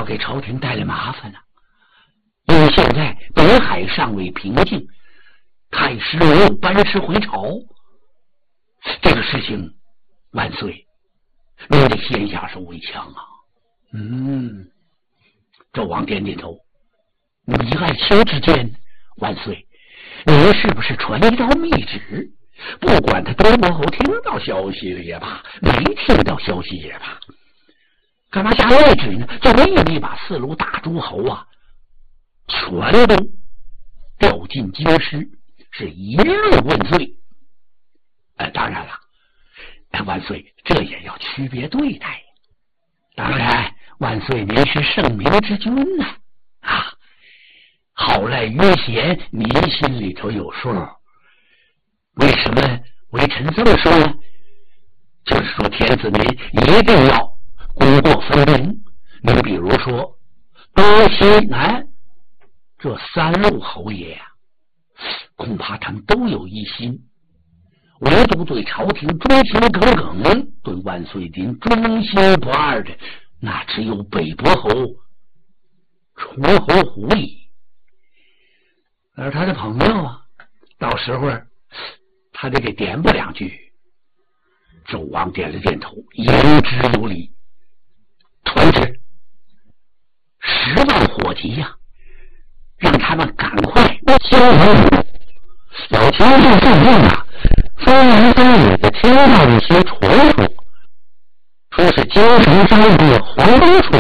给朝廷带来麻烦了。因为现在北海尚未平静，太师没有班师回朝，这个事情，万岁，您得先下手为强啊。纣王点点头。你爱卿之间，万岁，您是不是传一道密旨？不管他德国后听到消息了也罢，没听到消息也罢，干嘛下密旨呢？就没有你把4路大诸侯啊，全都调进京师，是一律问罪。当然了，万岁，这也要区别对待。当然，万岁，您是圣明之君呐，好赖约贤，您心里头有数。为什么微臣这么说呢？就是说，天子您一定要功过分明。你比如说，东西南这3路侯爷啊，恐怕他们都有一心，唯独对朝廷忠心耿耿，对万岁您忠心不二的，那只有北伯侯崇侯狐狸。而他的朋友啊，到时候他得给点拨2句。纣王点了点头，言之有理。同志，10万火急呀，让他们赶快交出。老秦就这样啊，风言风语的听到一些传说，说是京城3个皇宫处